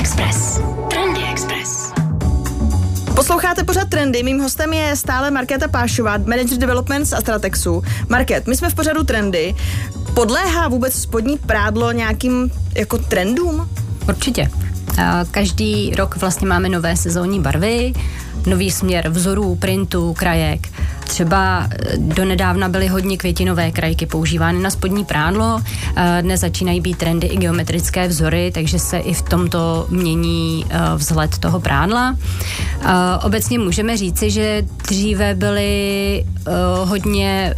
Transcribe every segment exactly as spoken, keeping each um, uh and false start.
Express. Trendy Express. Posloucháte pořád Trendy, mým hostem je stále Markéta Pášová, Manager Development z Astratexu. Market, my jsme v pořadu Trendy. Podléhá vůbec spodní prádlo nějakým jako trendům? Určitě. Každý rok vlastně máme nové sezónní barvy, nový směr vzorů, printů, krajek. Třeba donedávna byly hodně květinové krajky používány na spodní prádlo. Dnes začínají být trendy i geometrické vzory, takže se i v tomto mění vzhled toho prádla. Obecně můžeme říci, že dříve byly hodně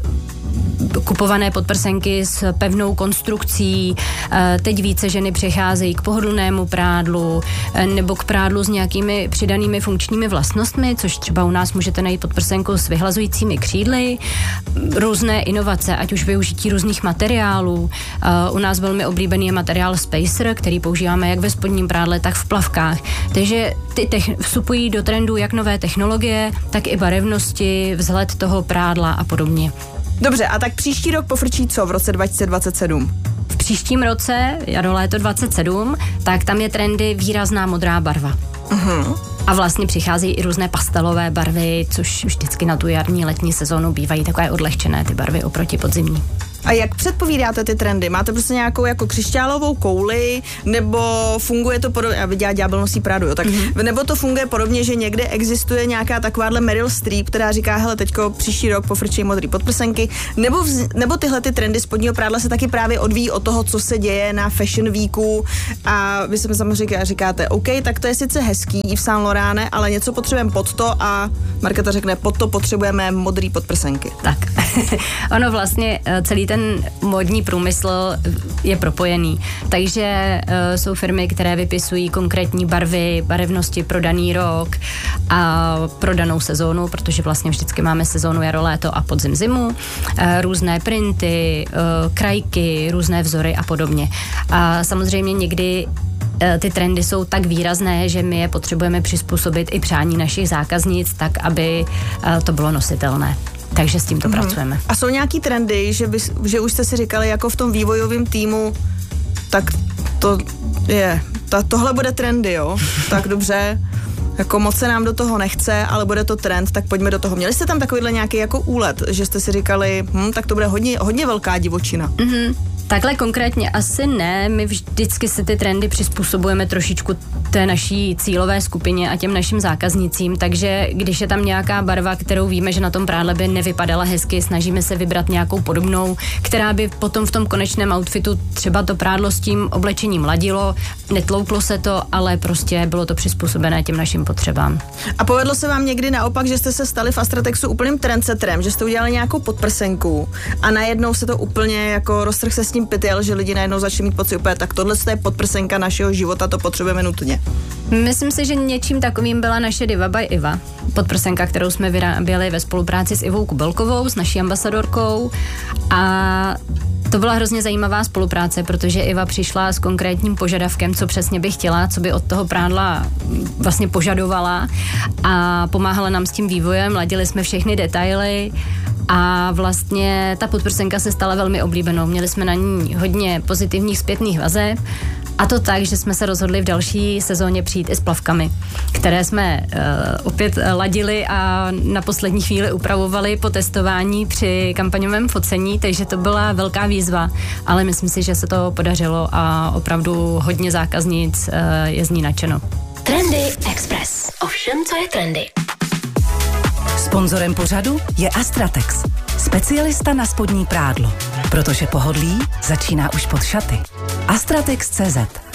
kupované podprsenky s pevnou konstrukcí, teď více ženy přecházejí k pohodlnému prádlu nebo k prádlu s nějakými přidanými funkčními vlastnostmi, což třeba u nás můžete najít podprsenku s vyhlazujícími křídly, různé inovace, ať už využití různých materiálů. U nás velmi oblíbený je materiál Spacer, který používáme jak ve spodním prádle, tak v plavkách. Takže ty te- vstupují do trendu jak nové technologie, tak i barevnosti, vzhled toho prádla a podobně. Dobře, a tak příští rok pofrčí co v roce dva tisíce dvacet sedm? V příštím roce, jaro léto dvacet sedm, tak tam je trendy výrazná modrá barva. Uh-huh. A vlastně přicházejí i různé pastelové barvy, což vždycky na tu jarní, letní sezónu bývají takové odlehčené ty barvy oproti podzimní. A jak předpovídáte ty trendy? Máte prostě nějakou jako křišťálovou kouli, nebo funguje to podobně, já viděla Ďábel nosí Pradu, jo, tak mm-hmm. nebo to funguje podobně, že někde existuje nějaká takováhle Meryl Streep, která říká, hele, teďko příští rok pofrčí modrý podprsenky, nebo, vz, nebo tyhle ty trendy spodního prádla se taky právě odvíjí od toho, co se děje na Fashion Weeku a vy se samozřejmě říkáte, OK, tak to je sice hezký i v Saint Laurent, ale něco potřebujeme pod to a Markéta řekne, pod to potřebujeme modrý podprsenky. Tak, ono vlastně celý ten ten módní průmysl je propojený. Takže uh, jsou firmy, které vypisují konkrétní barvy, barevnosti pro daný rok a pro danou sezónu, protože vlastně vždycky máme sezónu jaro, léto a podzim, zimu, uh, různé printy, uh, krajky, různé vzory a podobně. A samozřejmě někdy ty trendy jsou tak výrazné, že my je potřebujeme přizpůsobit i přání našich zákaznic tak, aby uh, to bylo nositelné. Takže s tímto mm-hmm. pracujeme. A jsou nějaký trendy, že, by, že už jste si říkali jako v tom vývojovém týmu, tak to je, ta, tohle bude trendy, jo? Tak dobře, jako moc se nám do toho nechce, ale bude to trend, tak pojďme do toho. Měli jste tam takovýhle nějaký jako úlet, že jste si říkali, hm, tak to bude hodně, hodně velká divočina. Mhm. Takhle konkrétně asi ne, my vždycky si ty trendy přizpůsobujeme trošičku té naší cílové skupině a těm našim zákaznicím, takže když je tam nějaká barva, kterou víme, že na tom prádle by nevypadala hezky, snažíme se vybrat nějakou podobnou, která by potom v tom konečném outfitu třeba to prádlo s tím oblečením ladilo, netlouklo se to, ale prostě bylo to přizpůsobené těm našim potřebám. A povedlo se vám někdy naopak, že jste se stali v Astratexu úplným trendsetrem, že jste udělali nějakou podprsenku a najednou se to úplně jako roztrh se s tím pytel, že lidi najednou začali mít pocit úplně, tak tohle je podprsenka našeho života, to potřebujeme nutně. Myslím si, že něčím takovým byla naše Diva by Iva. Podprsenka, kterou jsme vyráběli ve spolupráci s Ivou Kubelkovou, s naší ambasadorkou a to byla hrozně zajímavá spolupráce, protože Iva přišla s konkrétním požadavkem, co přesně by chtěla, co by od toho prádla vlastně požadovala a pomáhala nám s tím vývojem, ladili jsme všechny detaily a vlastně ta podprsenka se stala velmi oblíbenou. Měli jsme na ní hodně pozitivních zpětných vazeb a to tak, že jsme se rozhodli v další sezóně přijít i s plavkami, které jsme uh, opět ladili a na poslední chvíli upravovali po testování při kampaňovém focení, takže to byla velká výzva, ale myslím si, že se to podařilo a opravdu hodně zákaznic uh, je z ní nadšeno. Trendy Express. Ovšem, co je trendy? Sponzorem pořadu je Astratex, specialista na spodní prádlo, protože pohodlí začíná už pod šaty. Astratex tečka cé zet